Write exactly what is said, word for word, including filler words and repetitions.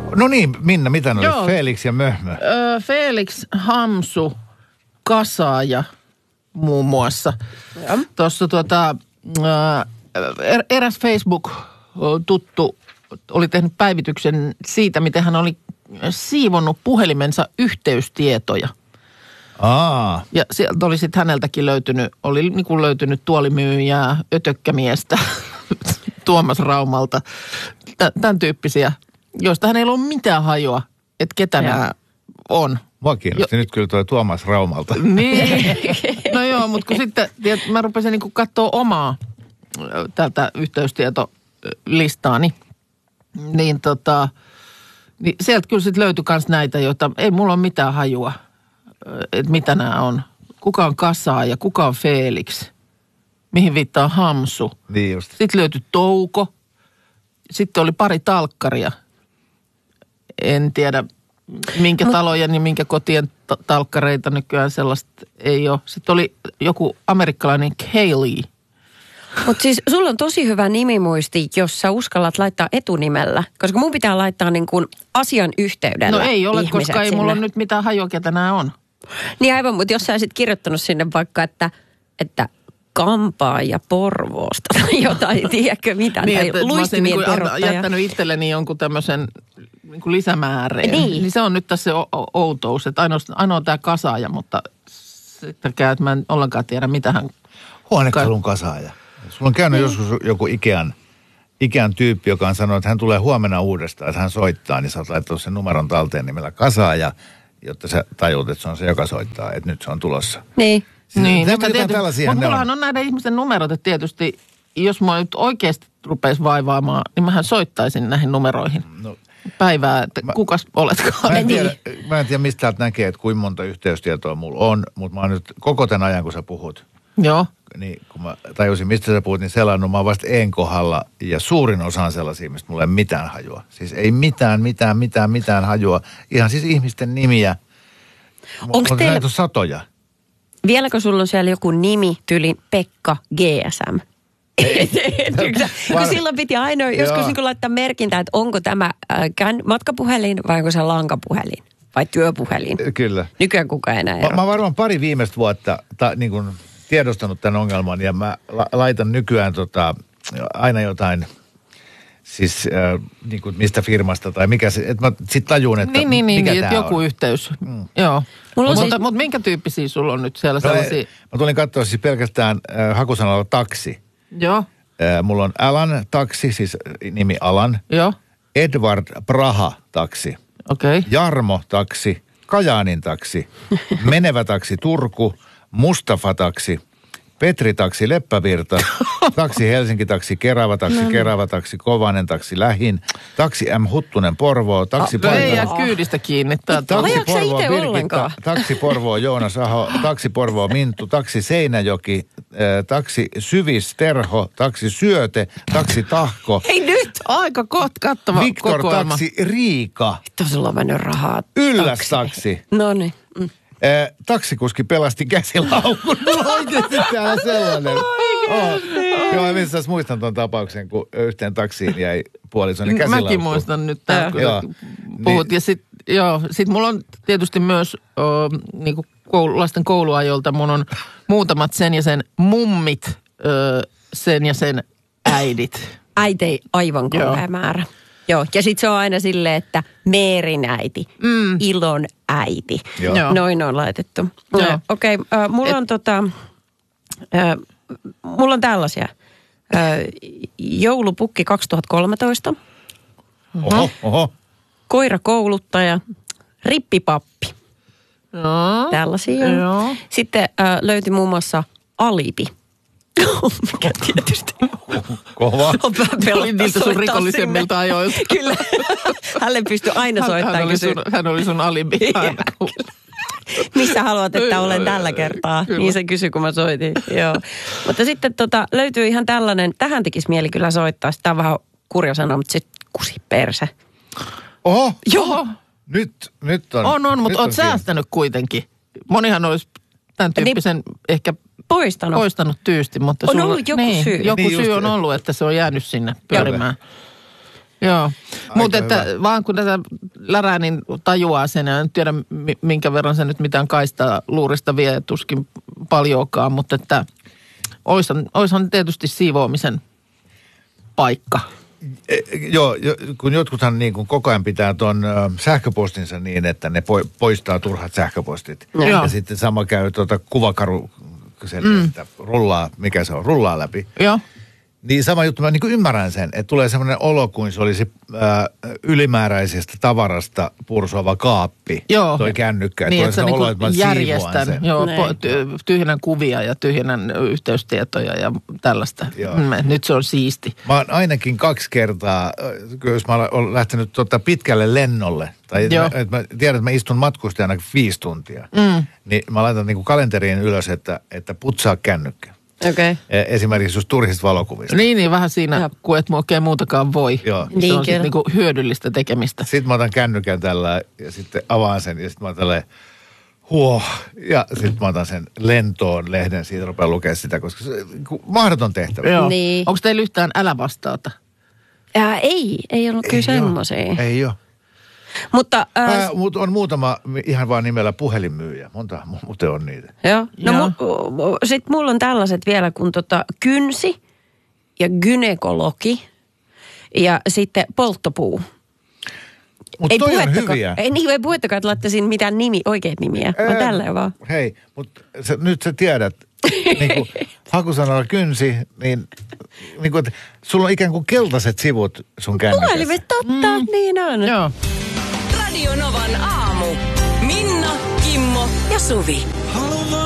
No niin, Minna, mitä ne Joo. oli? Felix ja Möhmö. Öö, Felix, Hamsu, Kasaaja muun muassa. Tuossa tuota, öö, eräs Facebook-tuttu oli tehnyt päivityksen siitä, miten hän oli siivonnut puhelimensa yhteystietoja. Aa. Ja sieltä oli sitten häneltäkin löytynyt, oli niin kuin löytynyt tuolimyyjää, ötökkämiestä, Tuomas Raumalta, tämän tyyppisiä, joista hän ei ollut mitään hajua, että ketä nämä on. Mua kiinnosti jo. Nyt kyllä tuo Tuomas Raumalta. Niin, no joo, mutta kun sitten tiedät, mä rupesin niin kuin katsoa omaa tältä yhteystietolistaani, niin tota, niin sieltä kyllä sitten löytyi myös näitä, joita ei mulla ole mitään hajua, että mitä nämä on. Kuka on Kasaaja, kuka on Felix, mihin viittaa Hamsu. Niin just. Sitten löytyi Touko, sitten oli pari talkkaria. En tiedä, minkä Mut, talojen ja minkä kotien ta- talkkareita nykyään sellaista ei ole. Sitten oli joku amerikkalainen Kaylee. Mutta siis sulla on tosi hyvä nimimuisti, jos sä uskallat laittaa etunimellä. Koska mun pitää laittaa niin kuin asian yhteydellä. No ei ole, koska sinne. ei mulla ole nyt mitään hajua, ketä nämä on. Niin aivan, mutta jos sä olisit kirjoittanut sinne vaikka, että, että Kampaa ja Porvoosta tai jotain, tiedätkö mitä, niin, tai luistimien niin peruttaja. jättänyt itselleni jonkun tämmöisen niin kuin lisämääreen. Niin. niin se on nyt tässä se o- o- outous, että ainoa, ainoa tämä Kasaaja, mutta sittenkään, että mä en ollenkaan tiedä, mitä hän... Huonekalun kasaaja. Sulla on käynyt niin. joskus joku Ikean, Ikean tyyppi, joka on sanonut, että hän tulee huomenna uudestaan, että hän soittaa, niin sä oot laittanut sen numeron talteen nimellä Kasaaja, jotta sä tajut, että se on se, joka soittaa, että nyt se on tulossa. Niin. Siis niin, mutta mullahan on. on näiden ihmisten numerot, että tietysti jos mä nyt oikeasti rupeisi vaivaamaan, niin mähän soittaisin näihin numeroihin. No, päivää, että mä, kukas oletkaan. Mä en, tiedä, mä en tiedä, mistä täältä näkee, että kuinka monta yhteystietoa mulla on, mutta mä oon nyt koko tämän ajan, kun sä puhut. Joo. Niin kun mä tajusin, mistä sä puhut, niin selannut mä oon vasta en kohdalla ja suurin osa on sellaisia, mistä mulla ei mitään hajua. Siis ei mitään, mitään, mitään, mitään hajua. Ihan siis ihmisten nimiä. Onko teillä... näitä satoja. Vieläkö sulla on siellä joku nimi, tyli Pekka G S M? Kun silloin piti aina joskus niin laittaa merkintä, että onko tämä äh, matkapuhelin vai onko se lankapuhelin vai työpuhelin. Kyllä. Nykyään kukaan enää ero. Mä, mä varmaan pari viimeistä vuotta ta, niin kuin tiedostanut tämän ongelman ja mä la, laitan nykyään tota, aina jotain, siis äh, niin kuin mistä firmasta tai mikä se, että mä sit tajun, että niin, niin, mikä niin, tää joku on. yhteys. Mm. Joo. Mulla mutta, siis... mutta minkä tyyppisiä sulla on nyt siellä sellaisia? No, mä tulin katsoa siis pelkästään äh, hakusanalla taksi. Joo. Äh, mulla on Alan taksi, siis nimi Alan. Joo. Edward Praha taksi. Okei. Okay. Jarmo taksi. Kajaanin taksi. Menevä taksi Turku. Mustafa taksi. Petri taksi Leppävirta. Taksi Helsinki taksi Kerava taksi no. Kerava taksi Kovanen taksi Lähin. Taksi M. Huttunen Porvoo. Taksi ah, ei jää kyydistä kiinni. Taksi Porvoo Birgitta. Taksi Porvoo Joonas Aho. Taksi Porvoo Minttu. Taksi Seinäjoki. Äh, taksi Syvis Terho. Taksi Syöte. Taksi Tahko. Hei nyt! Aika kot kattava Viktor kokoelma. taksi Riika. Tuossa on mennyt rahaa. Ylläs taksi. No niin. Mm. Eh, taksikuski pelasti käsilaukun. Mulla on oikeasti täällä sellainen. Oh. Joo, missä muistan tuon tapauksen, kun yhteen taksiin jäi puolisoni käsilaukku. Mäkin muistan nyt tämän, kun joo. puhut. Niin. Ja sit, joo, sit mulla on tietysti myös o, niinku koulu, lasten kouluajolta, mun on muutamat sen ja sen mummit, ö, sen ja sen äidit. Äitei aivan kauhea määrä. Joo, ja sitten se on aina silleen, että Meerin äiti, mm. Ilon äiti. Joo. Noin on laitettu. No, okei, okay, äh, mulla Et... on tota, äh, mulla on tällaisia. Äh, joulupukki kaksituhattakolmetoista. Oho, oho. Koirakouluttaja, rippipappi. No. Tällaisia. Joo. Sitten äh, löytyi muun muassa alibi. Mikä tietysti. Kova. Se oli niiltä sun rikollisemmilta ajoilta. Kyllä. Hänelle pystyi aina soittamaan. Hän, hän, oli, sun, hän oli sun alibi. Missä haluat, että olen tällä kertaa? Kyllä. Niin se kysyi, kun mä soitin. Joo. Mutta sitten tota, löytyy ihan tällainen, tähän tekisi mieli kyllä soittaa. Tämä on vähän kurja sana, mutta sitten kusi perse. Oho. Joo. Nyt, nyt on. On, on, mutta oot säästänyt kuitenkin. Monihan olisi tämän tyyppisen niin, ehkä poistanut. poistanut tyysti. Mutta on sulla, ollut joku niin, syy. Joku niin syy just, on ollut, että se on jäänyt sinne pyörimään. Joo. Mutta että vaan kun tätä lärää, niin tajuaa sen. En tiedä, minkä verran se nyt mitään kaistaa luurista vie, tuskin paljoakaan. Mutta että oishan, oishan tietysti siivoamisen paikka. E, joo, jo, kun jotkuthan niin kuin koko ajan pitää tuon sähköpostinsa niin, että ne poistaa turhat sähköpostit. Ja, ja sitten sama käy tuota kuvakaru, sen, mm. että rullaa, mikä se on, rullaa läpi. Joo. Niin sama juttu, mä niin kuin ymmärrän sen, että tulee semmoinen olo, kuin se olisi ää, ylimääräisestä tavarasta pursuava kaappi. Joo. Toi kännykkä. Niin, että se olo, että mä järjestän. Sen. Joo, po- tyhjennän kuvia ja tyhjennän yhteystietoja ja tällaista. Mm, nyt se on siisti. Mä oon ainakin kaksi kertaa, jos mä olen lähtenyt tuota pitkälle lennolle, tai että mä tiedän, että mä istun matkustajana viisi tuntia, mm. niin mä laitan niin kuin kalenteriin ylös, että, että putsaa kännykkä. Okay. Esimerkiksi just turhisista valokuvista. Niin, niin vähän siinä, ja. kun et oikein muutakaan voi. Joo. Se on sitten niinku hyödyllistä tekemistä. Sitten mä otan kännykän tällä ja sitten avaan sen ja sitten mä otan tälleen huoh. Ja sitten mä otan sen lentoon lehden, siitä rupean lukemaan sitä, koska se on mahdoton tehtävä. Joo. Niin. Onko teillä yhtään älä vastaata? Ää, ei, ei ollut kyllä semmoisia. Ei ole. Mutta äh, äh, mut on muutama ihan vaan nimellä puhelinmyyjä. Monta muuten on niitä. Joo. No mu, mu, sit mulla on tällaiset vielä kuin tota kynsi ja gynekologi ja sitten polttopuu. Mutta toi on hyviä. Ei, niin, ei puhettakaan, että laittaisin mitään nimi, oikeat nimiä, vaan Ää, tälleen vaan. Hei, mutta nyt sä tiedät, niin kuin hakusanalla kynsi, niin, niin kuin, että sulla on ikään kuin keltaiset sivut sun kännykässä. Puhelimet, totta, mm. niin on. Joo. Radio Novan aamu. Minna, Kimmo ja Suvi.